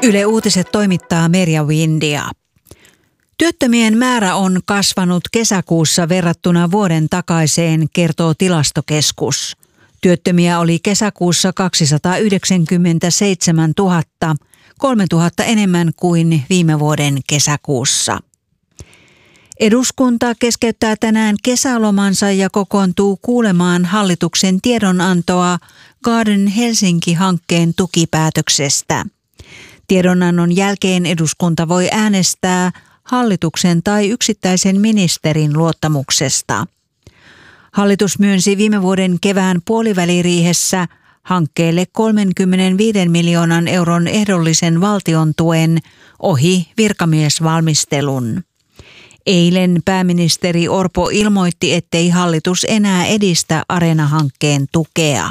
Yle Uutiset toimittaa Merja Windia. Työttömien määrä on kasvanut kesäkuussa verrattuna vuoden takaiseen, kertoo Tilastokeskus. Työttömiä oli kesäkuussa 297 000, 3 000 enemmän kuin viime vuoden kesäkuussa. Eduskunta keskeyttää tänään kesälomansa ja kokoontuu kuulemaan hallituksen tiedonantoa Garden Helsinki-hankkeen tukipäätöksestä. Tiedonannon jälkeen eduskunta voi äänestää hallituksen tai yksittäisen ministerin luottamuksesta. Hallitus myönsi viime vuoden kevään puoliväliriihessä hankkeelle 35 miljoonan euron ehdollisen valtion tuen ohi virkamiesvalmistelun. Eilen pääministeri Orpo ilmoitti, ettei hallitus enää edistä Areena-hankkeen tukea.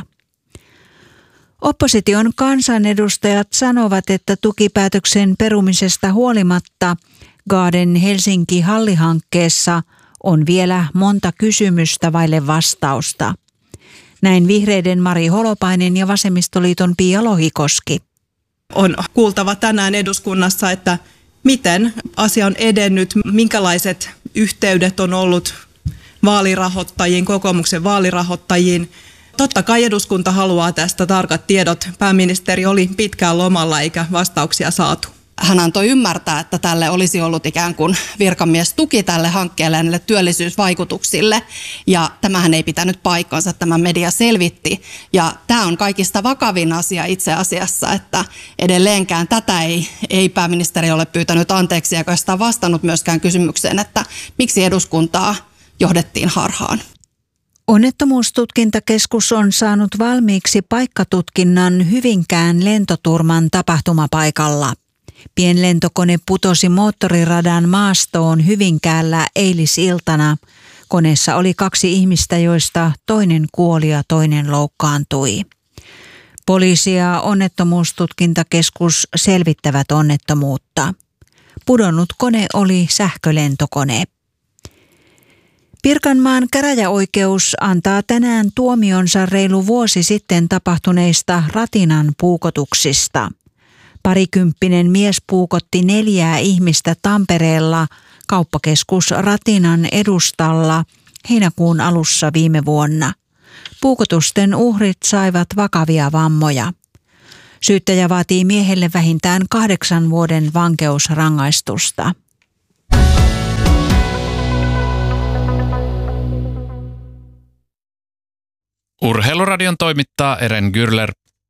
Opposition kansanedustajat sanovat, että tukipäätöksen perumisesta huolimatta Garden Helsinki-hallihankkeessa on vielä monta kysymystä vaille vastausta. Näin vihreiden Mari Holopainen ja vasemmistoliiton Pia Lohikoski. On kuultava tänään eduskunnassa, että miten asia on edennyt, minkälaiset yhteydet on ollut vaalirahoittajiin, kokoomuksen vaalirahoittajiin. Totta kai eduskunta haluaa tästä tarkat tiedot. Pääministeri oli pitkään lomalla eikä vastauksia saatu. Hän antoi ymmärtää, että tälle olisi ollut ikään kuin virkamiestuki tälle hankkeelle ja näille työllisyysvaikutuksille. Ja tämähän ei pitänyt paikkansa, tämä media selvitti. Ja tämä on kaikista vakavin asia itse asiassa, että edelleenkään tätä ei pääministeri ole pyytänyt anteeksi, eikä sitä vastannut myöskään kysymykseen, että miksi eduskuntaa johdettiin harhaan. Onnettomuustutkintakeskus on saanut valmiiksi paikkatutkinnan Hyvinkään lentoturman tapahtumapaikalla. Pienlentokone putosi moottoriradan maastoon Hyvinkäällä eilisiltana. Koneessa oli 2 ihmistä, joista toinen kuoli ja toinen loukkaantui. Poliisi ja onnettomuustutkintakeskus selvittävät onnettomuutta. Pudonnut kone oli sähkölentokone. Pirkanmaan käräjäoikeus antaa tänään tuomionsa reilu vuosi sitten tapahtuneista ratinan puukotuksista. Parikymppinen mies puukotti 4 ihmistä Tampereella kauppakeskus Ratinan edustalla heinäkuun alussa viime vuonna. Puukotusten uhrit saivat vakavia vammoja. Syyttäjä vaatii miehelle vähintään 8 vuoden vankeusrangaistusta. Urheiluradion toimittaa Eren Gürler.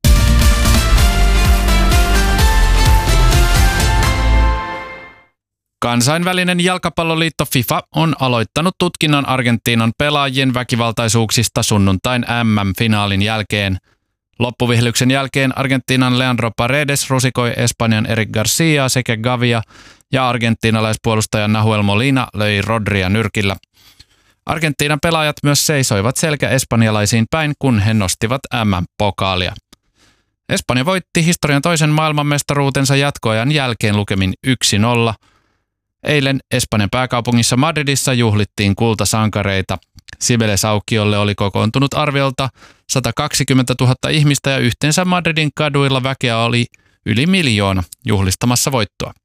Kansainvälinen jalkapalloliitto FIFA on aloittanut tutkinnan Argentiinan pelaajien väkivaltaisuuksista sunnuntain MM-finaalin jälkeen. Loppuvihlyksen jälkeen Argentiinan Leandro Paredes rusikoi Espanjan Eric Garcia sekä Gavia ja argentiinalaispuolustaja Nahuel Molina löi Rodria nyrkillä. Argentiinan pelaajat myös seisoivat selkä espanjalaisiin päin, kun he nostivat MM-pokaalia. Espanja voitti historian toisen maailmanmestaruutensa jatkoajan jälkeen lukemin 1-0. Eilen Espanjan pääkaupungissa Madridissa juhlittiin kultasankareita. Cibeles-aukiolle oli kokoontunut arviolta 120 000 ihmistä ja yhteensä Madridin kaduilla väkeä oli yli 1 miljoona juhlistamassa voittoa.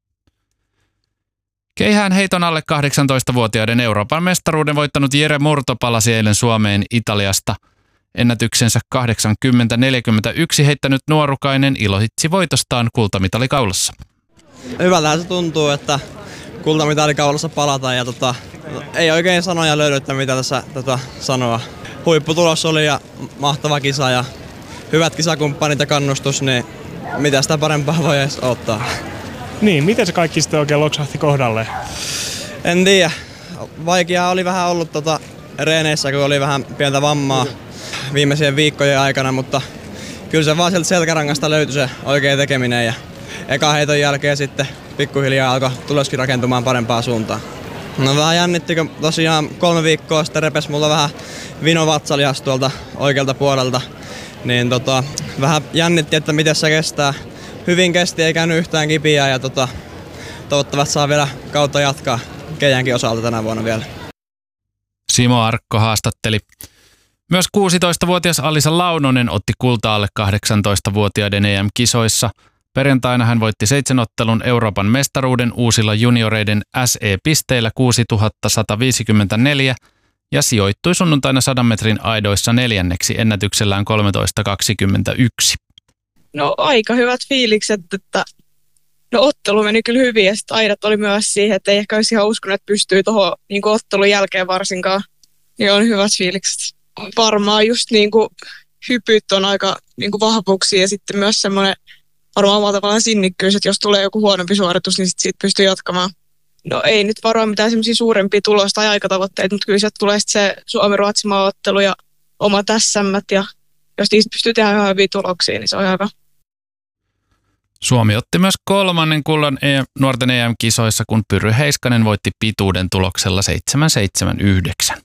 Keihään heiton alle 18-vuotiaiden Euroopan mestaruuden voittanut Jere Murto palasi eilen Suomeen Italiasta. Ennätyksensä 80-41 heittänyt nuorukainen ilohitsi voitostaan kultamitali kaulassa. Hyvältähän se tuntuu, että kultamitali kaulassa palataan ja ei oikein sanoja löydy, että mitä tässä sanoa. Huipputulos oli ja mahtava kisa ja hyvät kisakumppanit ja kannustus, niin mitä sitä parempaa voi edes odottaa. Niin, miten se kaikki sitten oikein loksahti kohdalle? En tiedä. Vaikeaa oli vähän ollut reeneissä, kun oli vähän pientä vammaa viimeisien viikkojen aikana, mutta kyllä se vaan sieltä selkärangasta löytyi se oikea tekeminen ja eka heiton jälkeen sitten pikkuhiljaa alkoi tuloskin rakentumaan parempaan suuntaan. No vähän jännitti, kun tosiaan 3 viikkoa sitten repesi mulla vähän vinovatsalihas tuolta oikealta puolelta, niin vähän jännitti, että miten se kestää. Hyvin kesti, ei käynyt yhtään kipiä ja toivottavasti saa vielä kautta jatkaa Keijänkin osalta tänä vuonna vielä. Simo Arkko haastatteli. Myös 16-vuotias Alisa Launonen otti kultaa alle 18-vuotiaiden EM-kisoissa. Perjantaina hän voitti 7 ottelun Euroopan mestaruuden uusilla junioreiden SE-pisteillä 6154 ja sijoittui sunnuntaina 100 metrin aidoissa 4. ennätyksellään 13.21. No aika hyvät fiilikset, että ottelu meni kyllä hyvin ja sitten aidat oli myös siihen, että ei ehkä olisi ihan uskonut, että pystyy tuohon niin ottelun jälkeen varsinkaan. Niin on hyvät fiilikset. Varmaan just niin kuin hypyt on aika niin kuin vahvuuksia ja sitten myös semmoinen varmaan omalla tavallaan sinnikkyys, että jos tulee joku huonompi suoritus, niin siitä pystyy jatkamaan. No ei nyt varoa mitään semmoisia suurempia tulosta tai aikatavoitteita, mutta kyllä sieltä tulee sitten se Suomi-Ruotsi-maaottelu ja omat SM:t ja jos niistä pystyy tehdä ihan hyviä tuloksia, niin se on hyvä. Suomi otti myös 3. kullan nuorten EM-kisoissa, kun Pyry Heiskanen voitti pituuden tuloksella 7.79.